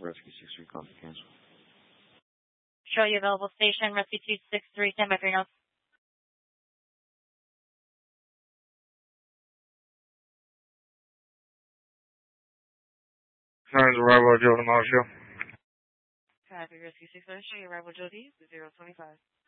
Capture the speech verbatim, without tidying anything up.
Rescue six three, copy, cancel. Show you available station, Rescue two six three, stand by for your notes. Signs arrival, Joe Marshall. Copy, Rescue six three, show you arrival, Joe D, zero twenty-five.